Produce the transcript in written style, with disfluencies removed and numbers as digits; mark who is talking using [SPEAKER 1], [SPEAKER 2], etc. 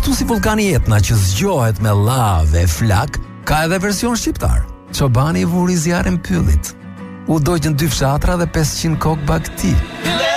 [SPEAKER 1] Ashtu si vulkani Etna që zgjohet me lavë e flak, ka edhe version shqiptar. Çobani vuri zjarrin pyllit. U doqën 2 fshatra dhe 500 kokë bakti.